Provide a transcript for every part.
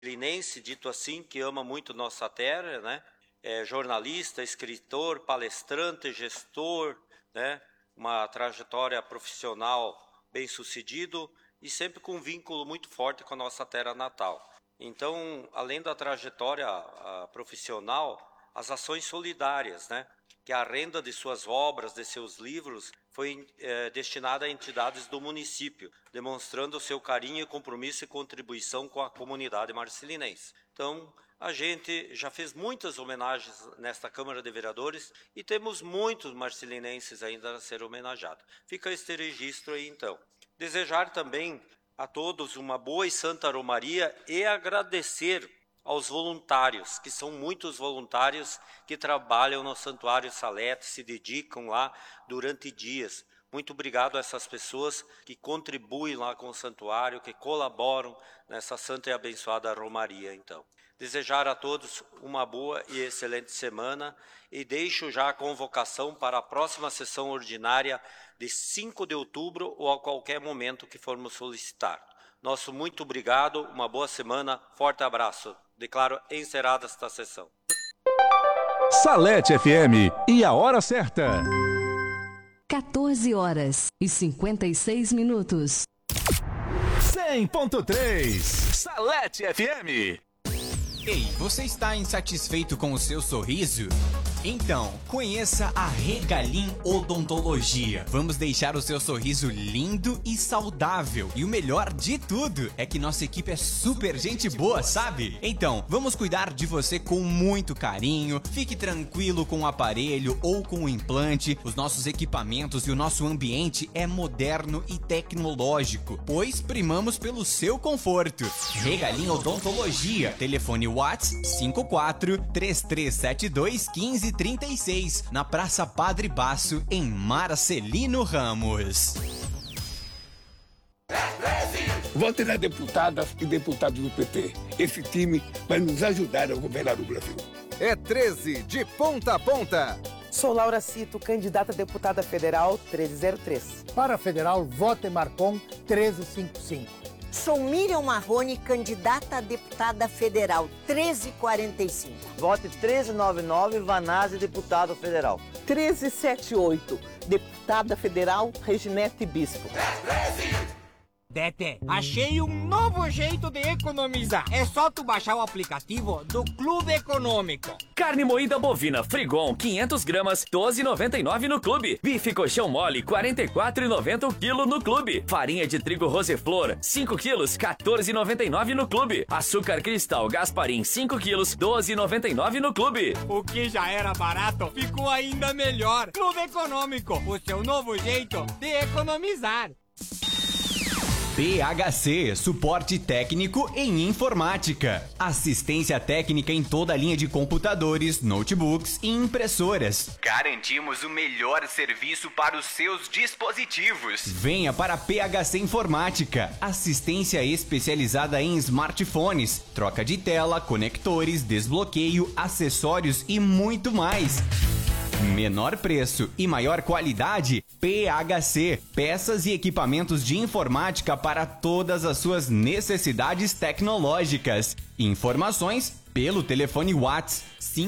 Linense, dito assim, que ama muito nossa terra, né? É jornalista, escritor, palestrante, gestor, né? Uma trajetória profissional bem-sucedido e sempre com um vínculo muito forte com a nossa terra natal. Então, além da trajetória profissional, as ações solidárias, né? Que a renda de suas obras, de seus livros, foi destinada a entidades do município, demonstrando o seu carinho, compromisso e contribuição com a comunidade marcilinense. Então, a gente já fez muitas homenagens nesta Câmara de Vereadores e temos muitos marcilinenses ainda a ser homenageados. Fica este registro aí, então. Desejar também a todos uma boa e santa romaria e agradecer aos voluntários, que são muitos voluntários que trabalham no Santuário Salete, se dedicam lá durante dias. Muito obrigado a essas pessoas que contribuem lá com o santuário, que colaboram nessa santa e abençoada romaria, então. Desejar a todos uma boa e excelente semana e deixo já a convocação para a próxima sessão ordinária de 5 de outubro ou a qualquer momento que formos solicitar. Nosso muito obrigado, uma boa semana, forte abraço. Declaro encerrada esta sessão. Salete FM e a hora certa. 14h56. 100.3 Salete FM. Ei, você está insatisfeito com o seu sorriso? Então, conheça a Regalim Odontologia. Vamos deixar o seu sorriso lindo e saudável. E o melhor de tudo é que nossa equipe é super gente boa, sabe? Então, vamos cuidar de você com muito carinho. Fique tranquilo com o aparelho ou com o implante. Os nossos equipamentos e o nosso ambiente é moderno e tecnológico, pois primamos pelo seu conforto. Regalim Odontologia. Telefone WhatsApp 54 3372 1536, na Praça Padre Basso, em Marcelino Ramos. Vote nas deputadas e deputados do PT. Esse time vai nos ajudar a governar o Brasil. É 13 de ponta a ponta. Sou Laura Cito, candidata a deputada federal 1303. Para a federal, vote Marcon 1355. Sou Miriam Marrone, candidata a deputada federal 1345. Vote 1399, Vanazzi, deputado federal. 1378, deputada federal Reginete Bispo. Tete, achei um novo jeito de economizar. É só tu baixar o aplicativo do Clube Econômico. Carne moída bovina Frigon 500 gramas, 12,99 no Clube. Bife colchão mole, 44,90 o quilo no Clube. Farinha de trigo Roseflor, 5 quilos, 14,99 no Clube. Açúcar cristal Gasparim, 5 quilos, 12,99 no Clube. O que já era barato, ficou ainda melhor. Clube Econômico, o seu novo jeito de economizar. PHC, suporte técnico em informática. Assistência técnica em toda a linha de computadores, notebooks e impressoras. Garantimos o melhor serviço para os seus dispositivos. Venha para PHC Informática. Assistência especializada em smartphones, troca de tela, conectores, desbloqueio, acessórios e muito mais. Menor preço e maior qualidade, PHC, peças e equipamentos de informática para todas as suas necessidades tecnológicas. Informações pelo telefone WhatsApp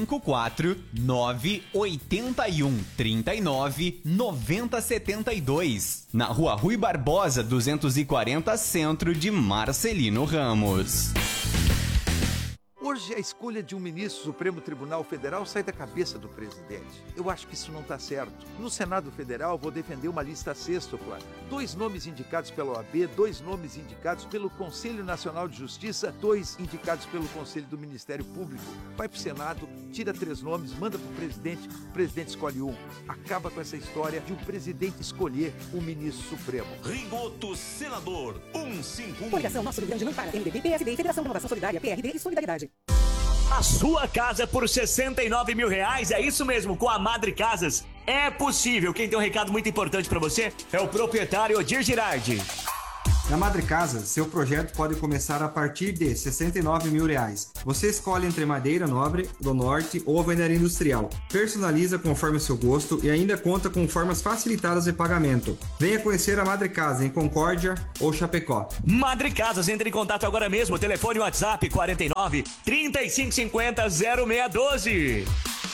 54981399072, na Rua Rui Barbosa 240, centro de Marcelino Ramos. Hoje a escolha de um ministro do Supremo Tribunal Federal sai da cabeça do presidente. Eu acho que isso não está certo. No Senado Federal vou defender uma lista sextupla. 2 nomes indicados pela OAB, 2 nomes indicados pelo Conselho Nacional de Justiça, 2 indicados pelo Conselho do Ministério Público. Vai pro Senado, tira 3 nomes, manda pro presidente, o presidente escolhe um. Acaba com essa história de o presidente escolher o ministro supremo. Rigoto Senador 151. Coligação Nosso Rio Grande não para. MDB, PSD, Federação de Renovação Solidária, PRD e Solidariedade. A sua casa é por R$69 mil, é isso mesmo, com a Madre Casas. É possível. Quem tem um recado muito importante pra você é o proprietário Odir Girardi. Na Madre Casa, seu projeto pode começar a partir de R$ 69 mil. Você escolhe entre madeira nobre, do norte ou alvenaria industrial. Personaliza conforme o seu gosto e ainda conta com formas facilitadas de pagamento. Venha conhecer a Madre Casa em Concórdia ou Chapecó. Madre Casas, entre em contato agora mesmo. Telefone WhatsApp 49 3550 0612.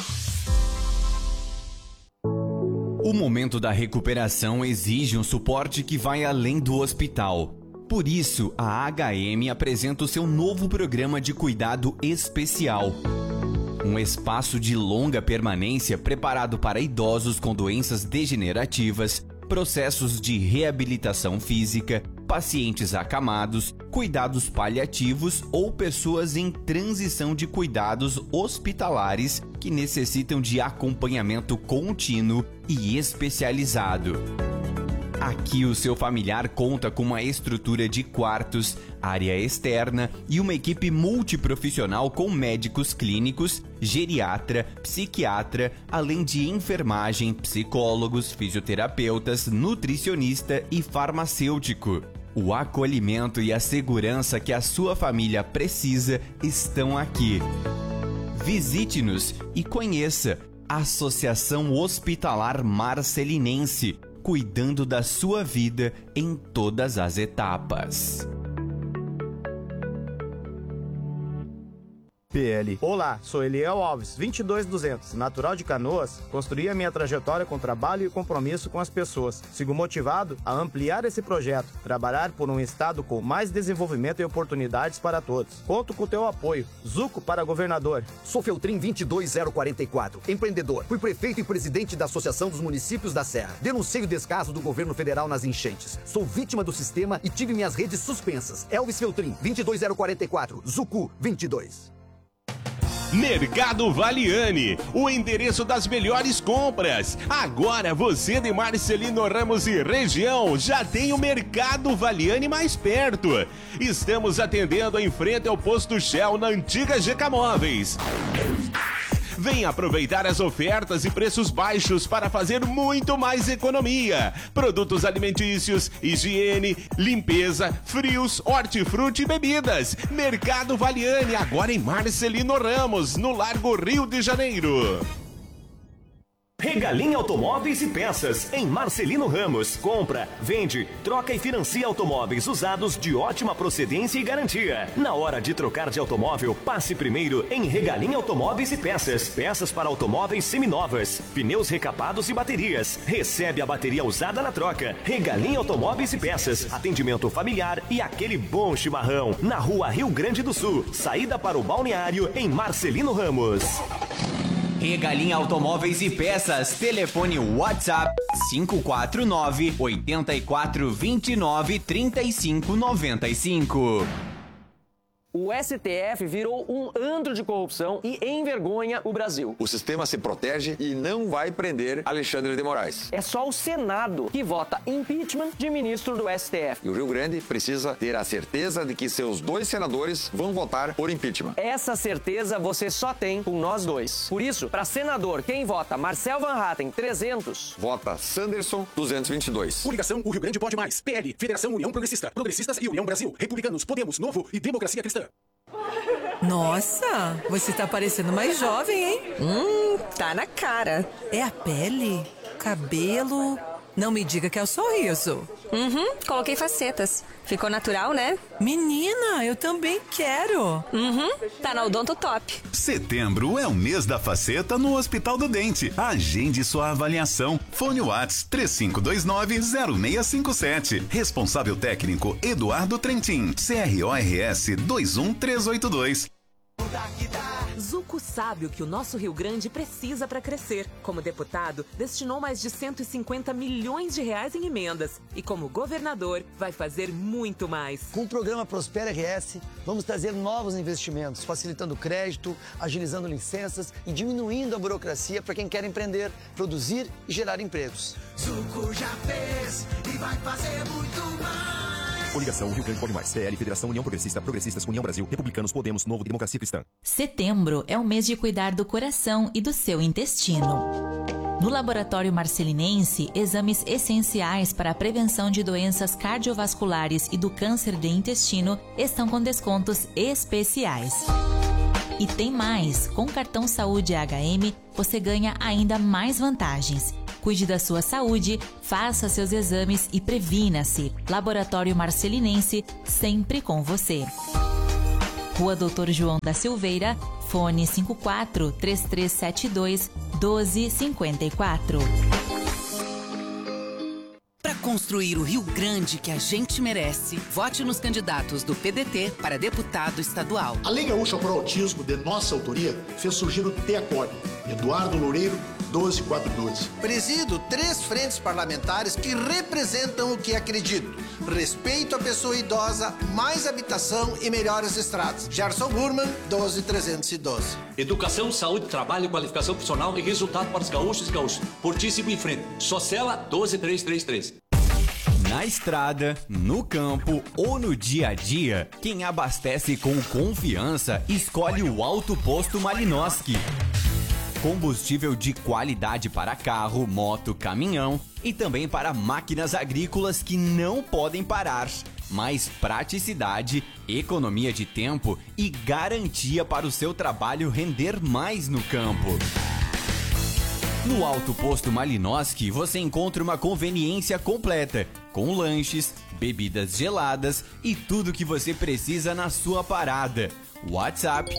O momento da recuperação exige um suporte que vai além do hospital. Por isso, a HM apresenta o seu novo programa de cuidado especial. Um espaço de longa permanência preparado para idosos com doenças degenerativas, processos de reabilitação física, pacientes acamados, cuidados paliativos ou pessoas em transição de cuidados hospitalares que necessitam de acompanhamento contínuo e especializado. Aqui o seu familiar conta com uma estrutura de quartos, área externa e uma equipe multiprofissional com médicos clínicos, geriatra, psiquiatra, além de enfermagem, psicólogos, fisioterapeutas, nutricionista e farmacêutico. O acolhimento e a segurança que a sua família precisa estão aqui. Visite-nos e conheça a Associação Hospitalar Marcelinense, cuidando da sua vida em todas as etapas. PL. Olá, sou Eliel Alves, 22200, natural de Canoas. Construí a minha trajetória com trabalho e compromisso com as pessoas. Sigo motivado a ampliar esse projeto, trabalhar por um estado com mais desenvolvimento e oportunidades para todos. Conto com o teu apoio. Zuco para governador. Sou Feltrin 22044, empreendedor. Fui prefeito e presidente da Associação dos Municípios da Serra. Denunciei o descaso do governo federal nas enchentes. Sou vítima do sistema e tive minhas redes suspensas. Elvis Feltrin 22044, Zucu 22. Mercado Valiani, o endereço das melhores compras. Agora você de Marcelino Ramos e região já tem o Mercado Valiani mais perto. Estamos atendendo em frente ao posto Shell na antiga GK Móveis. Venha aproveitar as ofertas e preços baixos para fazer muito mais economia. Produtos alimentícios, higiene, limpeza, frios, hortifruti e bebidas. Mercado Valiani, agora em Marcelino Ramos, no Largo Rio de Janeiro. Regalim Automóveis e Peças, em Marcelino Ramos. Compra, vende, troca e financia automóveis usados de ótima procedência e garantia. Na hora de trocar de automóvel, passe primeiro em Regalim Automóveis e Peças. Peças para automóveis seminovas, pneus recapados e baterias. Recebe a bateria usada na troca. Regalim Automóveis e Peças. Atendimento familiar e aquele bom chimarrão. Na Rua Rio Grande do Sul. Saída para o balneário em Marcelino Ramos. Regalim Automóveis e Peças, telefone WhatsApp 549 8429 3595. O STF virou um antro de corrupção e envergonha o Brasil. O sistema se protege e não vai prender Alexandre de Moraes. É só o Senado que vota impeachment de ministro do STF. E o Rio Grande precisa ter a certeza de que seus 2 senadores vão votar por impeachment. Essa certeza você só tem com nós dois. Por isso, para senador, quem vota Marcel Van Hatten, 300. Vota Sanderson, 222. Coligação O Rio Grande Pode Mais. PL, Federação União Progressista. Progressistas e União Brasil. Republicanos, Podemos, Novo e Democracia Cristã. Nossa, você tá parecendo mais jovem, hein? Tá na cara. É a pele? Cabelo? Não me diga que é o sorriso. Coloquei facetas. Ficou natural, né? Menina, eu também quero. Tá na Odonto Top. Setembro é o mês da faceta no Hospital do Dente. Agende sua avaliação. Fone Whats 3529-0657. Responsável técnico Eduardo Trentin. CRORS 21382. Zuco sabe o que o nosso Rio Grande precisa para crescer. Como deputado, destinou mais de 150 milhões de reais em emendas. E como governador, vai fazer muito mais. Com o programa Prospera RS, vamos trazer novos investimentos, facilitando crédito, agilizando licenças e diminuindo a burocracia para quem quer empreender, produzir e gerar empregos. Zuco já fez e vai fazer muito mais. Coligação Rio Grande Pode Mais. CL, Federação União Progressista, Progressistas, União Brasil, Republicanos, Podemos, Novo, Democracia Cristã. Setembro é o mês de cuidar do coração e do seu intestino. No Laboratório Marcelinense, exames essenciais para a prevenção de doenças cardiovasculares e do câncer de intestino estão com descontos especiais. E tem mais! Com o cartão Saúde HM, você ganha ainda mais vantagens. Cuide da sua saúde, faça seus exames e previna-se. Laboratório Marcelinense, sempre com você. Rua Doutor João da Silveira, fone 54-3372-1254. Para construir o Rio Grande que a gente merece, vote nos candidatos do PDT para deputado estadual. A Lei Gaúcha pro Autismo, de nossa autoria, fez surgir o TEACOG. Eduardo Loureiro, 12412. Presido 3 frentes parlamentares que representam o que acredito. Respeito à pessoa idosa, mais habitação e melhores estradas. Gerson Burman, 12312. Educação, saúde, trabalho, qualificação profissional e resultado para os gaúchos e gaúchos. Portíssimo em frente. Socela, 12333. Na estrada, no campo ou no dia a dia, quem abastece com confiança escolhe o Alto Posto Malinowski. Combustível de qualidade para carro, moto, caminhão e também para máquinas agrícolas que não podem parar. Mais praticidade, economia de tempo e garantia para o seu trabalho render mais no campo. No Alto Posto Malinowski você encontra uma conveniência completa, com lanches, bebidas geladas e tudo o que você precisa na sua parada. WhatsApp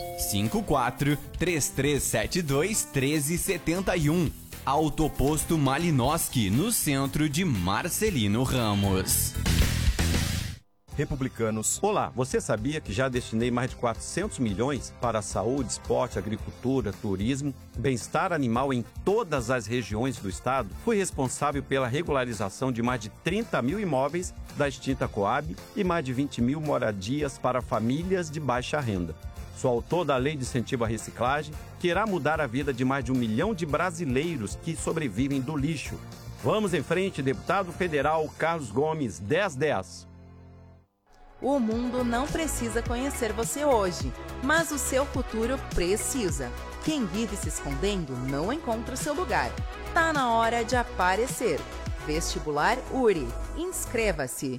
54-3372-1371. Alto Posto Malinowski, no centro de Marcelino Ramos. Republicanos. Olá, você sabia que já destinei mais de 400 milhões para a saúde, esporte, agricultura, turismo, bem-estar animal em todas as regiões do estado? Fui responsável pela regularização de mais de 30 mil imóveis da extinta Coab e mais de 20 mil moradias para famílias de baixa renda. Sou autor da Lei de Incentivo à Reciclagem, que irá mudar a vida de mais de 1 milhão de brasileiros que sobrevivem do lixo. Vamos em frente, deputado federal Carlos Gomes, 1010. O mundo não precisa conhecer você hoje, mas o seu futuro precisa. Quem vive se escondendo não encontra o seu lugar. Tá na hora de aparecer. Vestibular URI. Inscreva-se.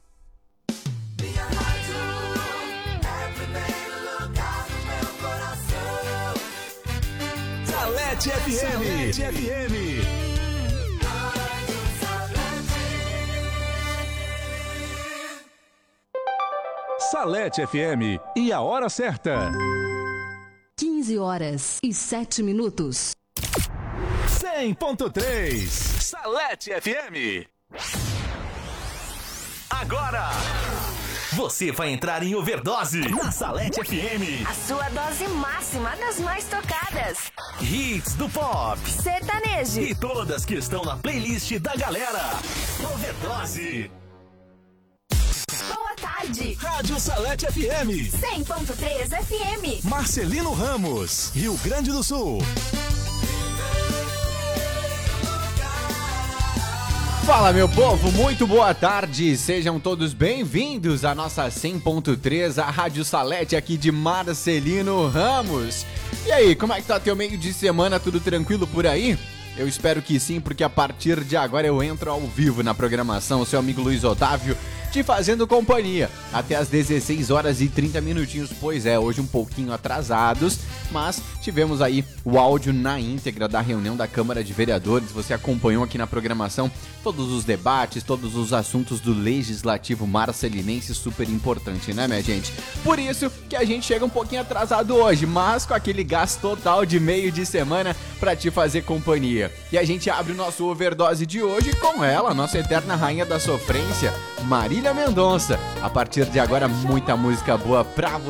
Salete FM. Salete FM e a hora certa. 15h07. 100.3 Salete FM. Agora você vai entrar em overdose na Salete FM. A sua dose máxima das mais tocadas. Hits do pop, sertanejo e todas que estão na playlist da galera. Overdose. Boa tarde. Rádio Salete FM. 100.3 FM. Marcelino Ramos, Rio Grande do Sul. Fala, meu povo, muito boa tarde, sejam todos bem-vindos à nossa 100.3, a Rádio Salete aqui de Marcelino Ramos. E aí, como é que tá teu meio de semana, tudo tranquilo por aí? Eu espero que sim, porque a partir de agora eu entro ao vivo na programação, seu amigo Luiz Otávio, te fazendo companhia até as 16 horas e 30 minutinhos, pois é, hoje um pouquinho atrasados, mas tivemos aí o áudio na íntegra da reunião da Câmara de Vereadores. Você acompanhou aqui na programação todos os debates, todos os assuntos do Legislativo Marcelinense, super importante, né, minha gente? Por isso que a gente chega um pouquinho atrasado hoje, mas com aquele gás total de meio de semana pra te fazer companhia. E a gente abre o nosso overdose de hoje com ela, nossa eterna rainha da sofrência, Marília Mendonça. A partir de agora, muita música boa pra